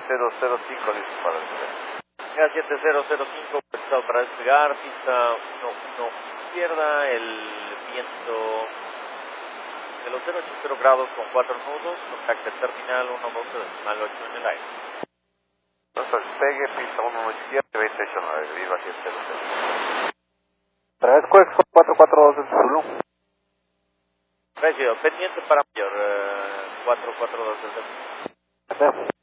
7005, listo para despegar. Vega 7005, estado para despegar, pista 11 izquierda, el viento de los 080 grados con 4 nudos, contacto terminal 112.8 en el aire. Entonces despegue, pista 11 izquierda, 289, viva 700. Travis Quex 442 en Zulu. Recibido, pendiente para mayor 442 desde Gracias.